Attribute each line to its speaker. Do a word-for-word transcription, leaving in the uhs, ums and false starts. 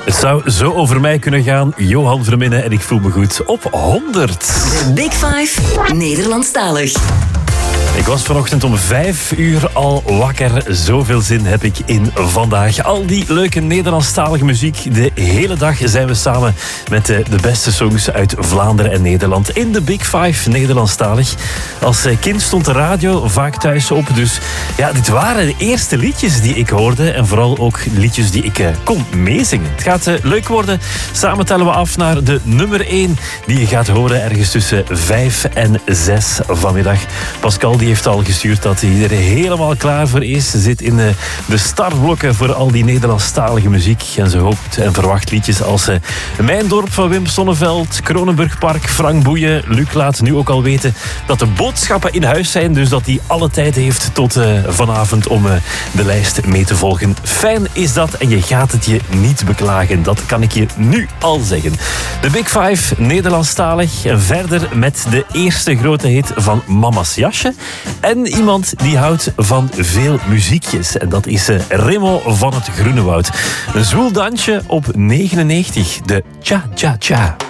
Speaker 1: Het zou zo over mij kunnen gaan. Johan Verminnen en ik voel me goed op honderd.
Speaker 2: De Big Five, Nederlandstalig.
Speaker 1: Ik was vanochtend om vijf uur al wakker. Zoveel zin heb ik in vandaag. Al die leuke Nederlandstalige muziek. De hele dag zijn we samen met de, de beste songs uit Vlaanderen en Nederland in de Big Five Nederlandstalig. Als kind stond de radio vaak thuis op. Dus ja, dit waren de eerste liedjes die ik hoorde. En vooral ook liedjes die ik uh, kon meezingen. Het gaat uh, leuk worden. Samen tellen we af naar de nummer één die je gaat horen ergens tussen vijf en zes vanmiddag. Pascal die heeft al gestuurd dat hij er helemaal klaar voor is. Ze zit in de, de startblokken voor al die Nederlandstalige muziek. En ze hoopt en verwacht liedjes als uh, Mijn Dorp van Wim Sonneveld, Kronenburgpark, Frank Boeien. Luc laat nu ook al weten dat de boodschappen in huis zijn. Dus dat hij alle tijd heeft tot uh, vanavond om uh, de lijst mee te volgen. Fijn is dat en je gaat het je niet beklagen. Dat kan ik je nu al zeggen. De Big Five Nederlandstalig. En verder met de eerste grote hit van Mama's Jasje. En iemand die houdt van veel muziekjes. En dat is uh, Remo van het Groenewoud. Een zwoel dansje op negenennegentig. De Cha Cha Cha.